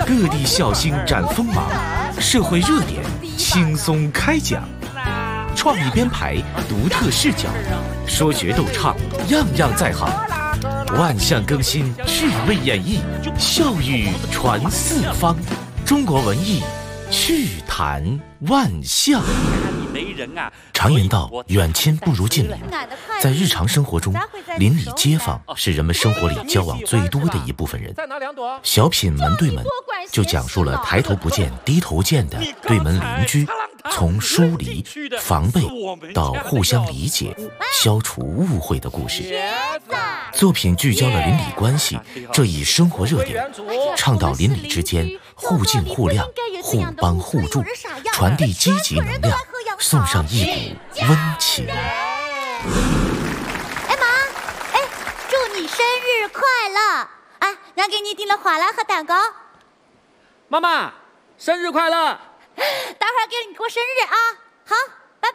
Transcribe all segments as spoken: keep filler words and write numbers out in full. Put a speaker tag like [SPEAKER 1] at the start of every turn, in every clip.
[SPEAKER 1] 各地笑星展锋芒，社会热点轻松开讲，创意编排，独特视角，说学逗唱，样样在行，万象更新，趣味演绎，笑语传四方，中国文艺趣谈万象。常言道，远亲不如近邻。在日常生活中，邻里街坊是人们生活里交往最多的一部分人。小品门对门就讲述了抬头不见低头见的对门邻居，从疏离、防备到互相理解、消除误会的故事。作品聚焦了邻里关系这一生活热点，倡导邻里之间互敬互谅、互帮互助，传递积极能量，送上一股温情。
[SPEAKER 2] 哎妈，哎，祝你生日快乐！啊，娘给你订了花篮和蛋糕。
[SPEAKER 3] 妈妈，生日快乐！
[SPEAKER 2] 待会儿给你过生日啊！好，拜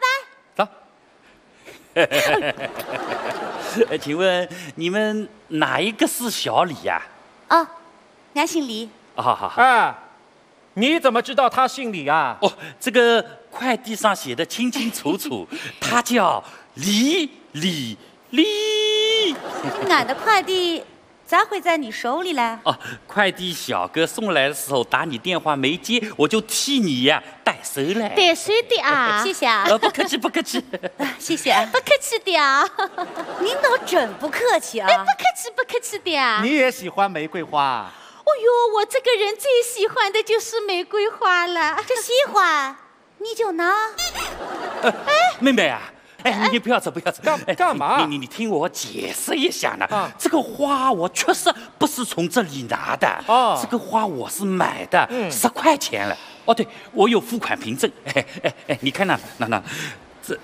[SPEAKER 4] 拜。走。请问你们哪一个是小李呀、
[SPEAKER 2] 啊？哦，俺姓李。
[SPEAKER 4] 哦，好好好。
[SPEAKER 3] 哎，你怎么知道他姓李啊？
[SPEAKER 4] 哦，这个快递上写的清清楚楚，他叫李李李。
[SPEAKER 2] 俺的快递咋会在你手里嘞？
[SPEAKER 4] 哦，快递小哥送来的时候打你电话没接，我就替你呀、啊、代收了。
[SPEAKER 2] 代收的啊，谢谢啊。
[SPEAKER 4] 呃，不客气，不客气。
[SPEAKER 2] 谢谢，不客气的啊。您倒真不客气啊。哎，不客气，不客气的啊。
[SPEAKER 3] 你也喜欢玫瑰花？
[SPEAKER 2] 哦呦，我这个人最喜欢的就是玫瑰花了。这喜欢，你就拿。
[SPEAKER 4] 呃、哎，妹妹啊。哎，你你不要走，不要走！
[SPEAKER 3] 干干嘛？
[SPEAKER 4] 你你你听我解释一下呢。
[SPEAKER 3] 啊、
[SPEAKER 4] 这个花我确实不是从这里拿的。
[SPEAKER 3] 哦，
[SPEAKER 4] 这个花我是买的，
[SPEAKER 3] 嗯、
[SPEAKER 4] 十块钱了。哦，对，我有付款凭证。哎哎哎，你看那那那，这，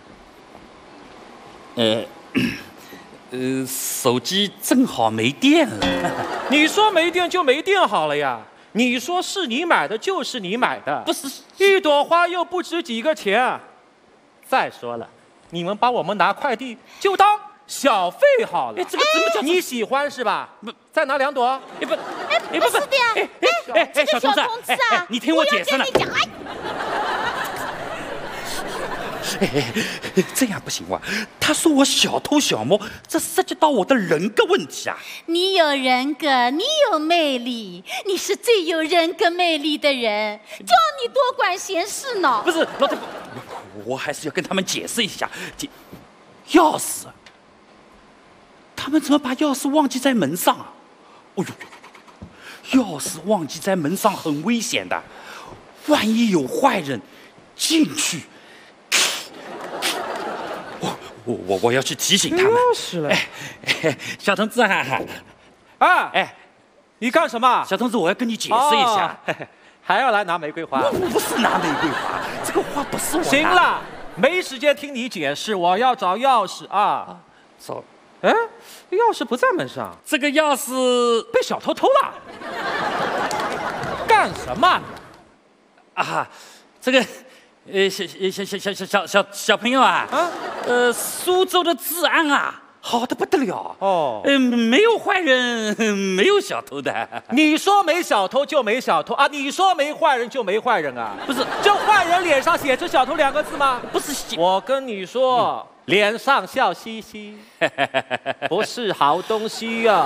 [SPEAKER 4] 呃呃，手机正好没电了。
[SPEAKER 3] 你说没电就没电好了呀？你说是你买的就是你买的，
[SPEAKER 4] 不是
[SPEAKER 3] 一朵花又不值几个钱。再说了。你们帮我们拿快递，就当小费好了。
[SPEAKER 4] 哎，这个怎么叫？
[SPEAKER 3] 你喜欢是吧？不，再拿两朵。
[SPEAKER 4] 哎不，
[SPEAKER 2] 哎不是的呀。
[SPEAKER 4] 哎哎哎，小同志啊，你听我解释呢。哎哎，这样不行哇！他说我小偷小摸，这涉及到我的人格问题啊。
[SPEAKER 2] 你有人格，你有魅力，你是最有人格魅力的人，叫你多管闲事呢。
[SPEAKER 4] 不是老太婆。我还是要跟他们解释一下，钥匙，他们怎么把钥匙忘记在门上啊？哦呦，钥匙忘记在门上很危险的，万一有坏人进去，我我我我要去提醒他们。
[SPEAKER 3] 是了，
[SPEAKER 4] 哎哎，小同志啊，
[SPEAKER 3] 啊，
[SPEAKER 4] 哎，
[SPEAKER 3] 你干什么？
[SPEAKER 4] 小同志，我要跟你解释一下。
[SPEAKER 3] 哦还要来拿玫瑰花？
[SPEAKER 4] 不不是拿玫瑰花，这个花不是我拿。
[SPEAKER 3] 行了，没时间听你解释，我要找钥匙啊！
[SPEAKER 4] 走，
[SPEAKER 3] 哎，钥匙不在门上，
[SPEAKER 4] 这个钥匙
[SPEAKER 3] 被小偷偷了。干什么？
[SPEAKER 4] 啊，这个，呃，小小小小小小小小朋友啊，啊，呃，苏州的治安啊。好的不得了
[SPEAKER 3] 哦，
[SPEAKER 4] 嗯、呃，没有坏人，没有小偷的。
[SPEAKER 3] 你说没小偷就没小偷啊？你说没坏人就没坏人啊？
[SPEAKER 4] 不是，
[SPEAKER 3] 这坏人脸上写着小偷两个字吗？
[SPEAKER 4] 不是，
[SPEAKER 3] 我跟你说，嗯、脸上笑嘻嘻，不是好东西呀、啊。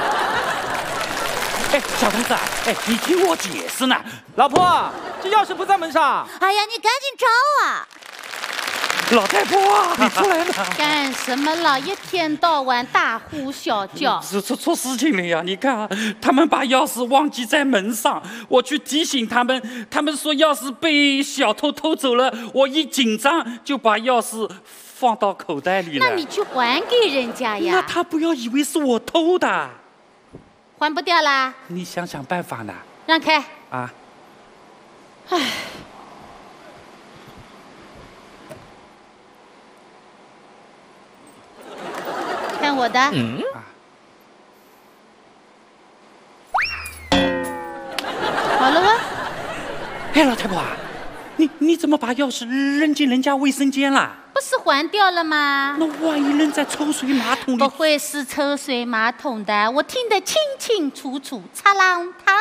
[SPEAKER 4] 哎，小同志啊，哎，你听我解释呢。
[SPEAKER 3] 老婆，这钥匙不在门上。
[SPEAKER 2] 哎呀，你赶紧找啊！
[SPEAKER 4] 老太婆，你出来了！
[SPEAKER 2] 干什么了？一天到晚大呼小叫，
[SPEAKER 4] 出出出事情了呀！你看啊，他们把钥匙忘记在门上，我去提醒他们，他们说钥匙被小偷偷走了，我一紧张就把钥匙放到口袋里了。
[SPEAKER 2] 那你去还给人家呀！
[SPEAKER 4] 那他不要以为是我偷的，
[SPEAKER 2] 还不掉啦？
[SPEAKER 4] 你想想办法呢。
[SPEAKER 2] 让开！
[SPEAKER 4] 啊！
[SPEAKER 2] 唉。看我的，嗯，好了吗？
[SPEAKER 4] 哎，老太婆啊，你你怎么把钥匙扔进人家卫生间了？
[SPEAKER 2] 不是还掉了吗？
[SPEAKER 4] 那万一扔在抽水马桶里？
[SPEAKER 2] 不会是抽水马桶的，我听得清清楚楚，擦啷踏